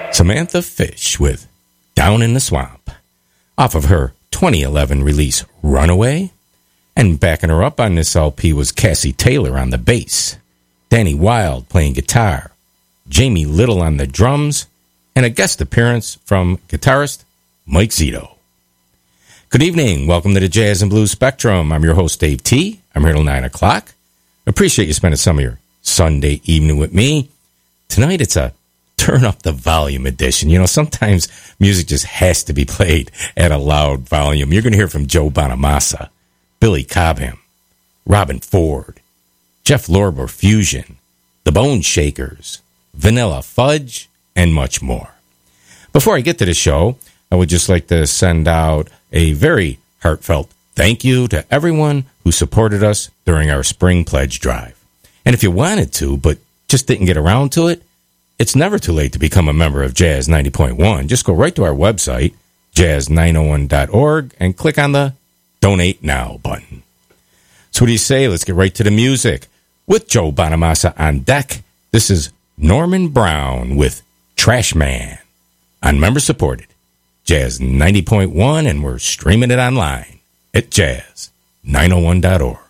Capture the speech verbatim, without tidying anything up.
Samantha Fish with Down in the Swamp, off of her twenty eleven release Runaway. And backing her up on this L P was Cassie Taylor on the bass, Danny Wilde playing guitar, Jamie Little on the drums, and a guest appearance from guitarist Mike Zito. Good evening. Welcome to the Jazz and Blues Spectrum. I'm your host, Dave T. I'm here till nine o'clock. Appreciate you spending some of your Sunday evening with me. Tonight it's a turn up the volume edition. You know, sometimes music just has to be played at a loud volume. You're going to hear from Joe Bonamassa, Billy Cobham, Robin Ford, Jeff Lorber Fusion, the Bone Shakers, Vanilla Fudge, and much more. Before I get to the show, I would just like to send out a very heartfelt thank you to everyone who supported us during our spring pledge drive. And if you wanted to, but just didn't get around to it, it's never too late to become a member of Jazz ninety point one. Just go right to our website, jazz nine oh one dot org, and click on the Donate Now button. So what do you say? Let's get right to the music. With Joe Bonamassa on deck, this is Norman Brown with Trash Man on member-supported Jazz ninety point one, and we're streaming it online at jazz nine oh one dot org.